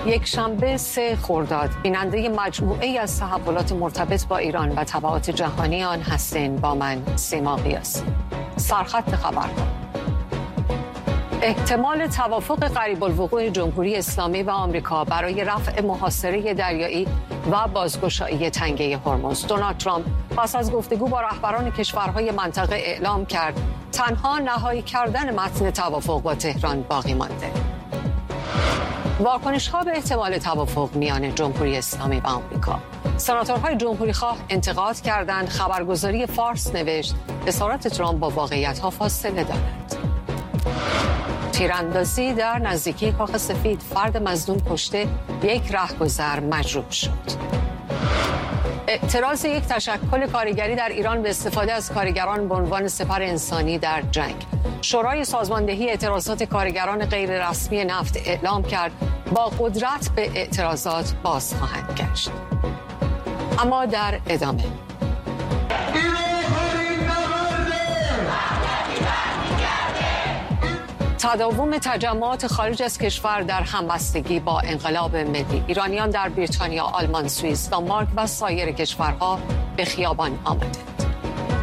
یکشنبه 3 خرداد بیننده مجموعه‌ای از تحولات مرتبط با ایران و تبعات جهانی آن هستین. با من سیما قیاسی. سرخط خبرها: احتمال توافق قریب الوقوع جمهوری اسلامی و آمریکا برای رفع محاصره دریایی و بازگشایی تنگه هرمز. دونالد ترامپ پس از گفتگو با رهبران کشورهای منطقه اعلام کرد تنها نهایی کردن متن توافق با تهران باقی مانده. واکنش‌ها به احتمال توافق میان جمهوری اسلامی و آمریکا. سناتورهای جمهوری‌خواه انتقاد کردند خبرگزاری فارس نوشت اسارت ترامپ با واقعیت‌ها فاصله دارد. تیراندازی در نزدیکی کاخ سفید، فرد مظنون کشته، یک رهگذر مجروح شد. اعتراض یک تشکل کارگری در ایران به استفاده از کارگران به عنوان سپر انسانی در جنگ. شورای سازماندهی اعتراضات کارگران غیر رسمی نفت اعلام کرد با قدرت به اعتراضات باز خواهند گشت. اما در ادامه تداوم تجمعات خارج از کشور در همبستگی با انقلاب ملی. ایرانیان در بریتانیا، آلمان، سوئیس، دانمارک و سایر کشورها به خیابان آمدند.